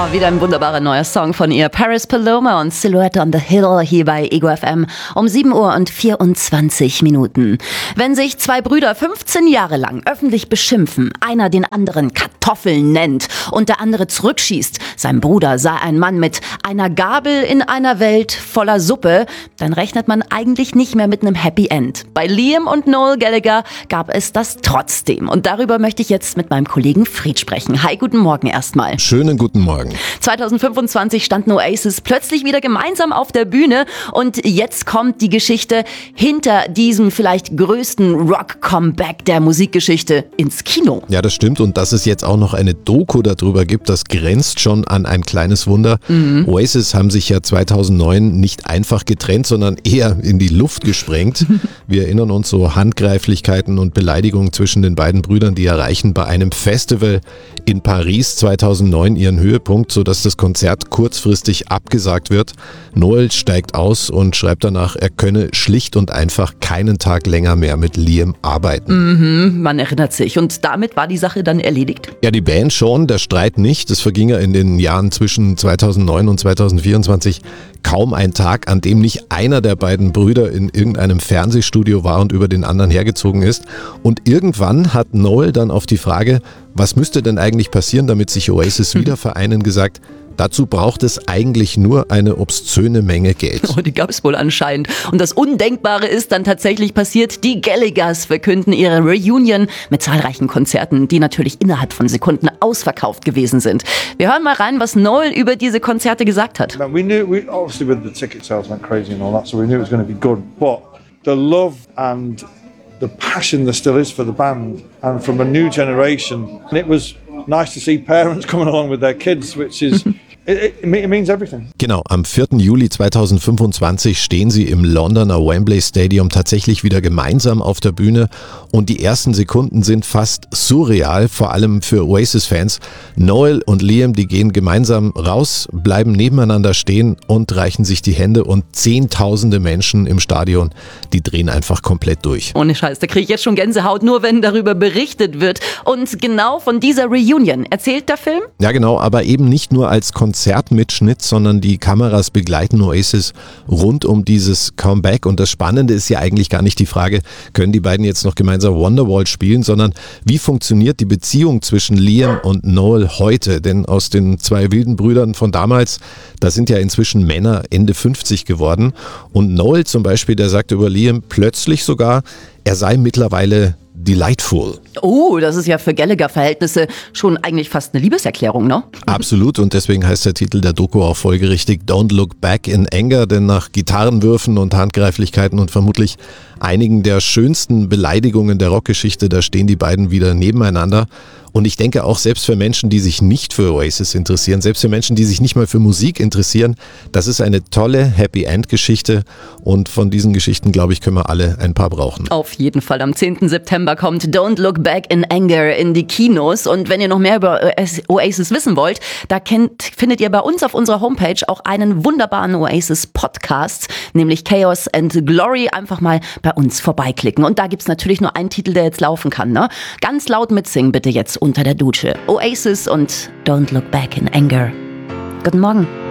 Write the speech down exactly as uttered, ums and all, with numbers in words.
wieder ein wunderbarer neuer Song von ihr. Paris Paloma und Silhouette on the Hill hier bei Ego F M um sieben Uhr und vierundzwanzig Minuten. Wenn sich zwei Brüder fünfzehn Jahre lang öffentlich beschimpfen, einer den anderen Kartoffeln nennt und der andere zurückschießt, sein Bruder sei ein Mann mit einer Gabel in einer Welt voller Suppe, dann rechnet man eigentlich nicht mehr mit einem Happy End. Bei Liam und Noel Gallagher gab es das trotzdem. Und darüber möchte ich jetzt mit meinem Kollegen Fried sprechen. Hi, guten Morgen erstmal. Schönen guten Morgen. zwanzig fünfundzwanzig standen Oasis plötzlich wieder gemeinsam auf der Bühne und jetzt kommt die Geschichte hinter diesem vielleicht größten Rock-Comeback der Musikgeschichte ins Kino. Ja, das stimmt, und dass es jetzt auch noch eine Doku darüber gibt, das grenzt schon an ein kleines Wunder. Mhm. Oasis haben sich ja zweitausendneun nicht einfach getrennt, sondern eher in die Luft gesprengt. Wir erinnern uns, so Handgreiflichkeiten und Beleidigungen zwischen den beiden Brüdern, die erreichen bei einem Festival in Paris zweitausendneun ihren Höhepunkt, sodass das Konzert kurzfristig abgesagt wird. Noel steigt aus und schreibt danach, er könne schlicht und einfach keinen Tag länger mehr mit Liam arbeiten. Mhm, man erinnert sich. Und damit war die Sache dann erledigt? Ja, die Band schon, der Streit nicht. Es verging ja in den Jahren zwischen zweitausendneun und zweitausendvierundzwanzig kaum ein Tag, an dem nicht einer der beiden Brüder in irgendeinem Fernsehstudio war und über den anderen hergezogen ist. Und irgendwann hat Noel dann auf die Frage, was müsste denn eigentlich passieren, damit sich Oasis wieder vereinen, gesagt, dazu braucht es eigentlich nur eine obszöne Menge Geld. Oh, die gab es wohl anscheinend. Und das Undenkbare ist dann tatsächlich passiert. Die Gallaghers verkünden ihre Reunion mit zahlreichen Konzerten, die natürlich innerhalb von Sekunden ausverkauft gewesen sind. Wir hören mal rein, was Noel über diese Konzerte gesagt hat. We knew, we, obviously with the ticket sales went crazy and all that, so we knew it was going to be good. But the love and the passion there still is for the band and from a new generation. And it was nice to see parents coming along with their kids, which is... It, it means everything. Genau, am vierten Juli zweitausendfünfundzwanzig stehen sie im Londoner Wembley Stadium tatsächlich wieder gemeinsam auf der Bühne und die ersten Sekunden sind fast surreal, vor allem für Oasis-Fans. Noel und Liam, die gehen gemeinsam raus, bleiben nebeneinander stehen und reichen sich die Hände und zehntausende Menschen im Stadion, die drehen einfach komplett durch. Ohne Scheiß, da kriege ich jetzt schon Gänsehaut, nur wenn darüber berichtet wird. Und genau von dieser Reunion erzählt der Film? Ja genau, aber eben nicht nur als Konzertmitschnitt, sondern die Kameras begleiten Oasis rund um dieses Comeback. Und das Spannende ist ja eigentlich gar nicht die Frage, können die beiden jetzt noch gemeinsam Wonderwall spielen, sondern wie funktioniert die Beziehung zwischen Liam und Noel heute? Denn aus den zwei wilden Brüdern von damals, da sind ja inzwischen Männer Ende fünfzig geworden. Und Noel zum Beispiel, der sagt über Liam plötzlich sogar, er sei mittlerweile delightful. Oh, das ist ja für Gallagher-Verhältnisse schon eigentlich fast eine Liebeserklärung, ne? Absolut, und deswegen heißt der Titel der Doku auch folgerichtig Don't Look Back in Anger, denn nach Gitarrenwürfen und Handgreiflichkeiten und vermutlich einigen der schönsten Beleidigungen der Rockgeschichte, da stehen die beiden wieder nebeneinander. Und ich denke auch, selbst für Menschen, die sich nicht für Oasis interessieren, selbst für Menschen, die sich nicht mal für Musik interessieren, das ist eine tolle Happy-End-Geschichte und von diesen Geschichten, glaube ich, können wir alle ein paar brauchen. Auf jeden Fall. Am zehnten September kommt Don't Look Back in Anger in die Kinos und wenn ihr noch mehr über Oasis wissen wollt, da kennt, findet ihr bei uns auf unserer Homepage auch einen wunderbaren Oasis-Podcast, nämlich Chaos and Glory. Einfach mal bei uns vorbeiklicken. Und da gibt's natürlich nur einen Titel, der jetzt laufen kann, ne? Ganz laut mitsingen bitte jetzt unter der Dusche. Oasis und Don't Look Back in Anger. Guten Morgen.